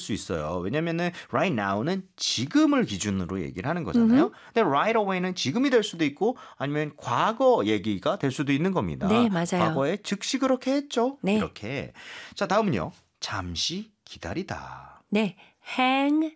수 있어요. 왜냐면은 right now는 지금을 기준으로 얘기를 하는 거잖아요. 근데 right away는 지금이 될 수도 있고 아니면 과거 얘기가 될 수도 있는 겁니다. 네, 맞아요. 과거에 즉시 그렇게 했죠. 네. 이렇게. 자, 다음은요. 잠시 기다리다. 네, hang